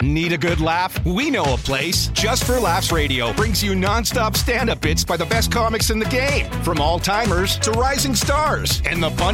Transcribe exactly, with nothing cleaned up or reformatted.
Need a good laugh? We know a place. Just for Laughs Radio brings you nonstop stand-up bits by the best comics in the game, from all-timers to rising stars, and the punch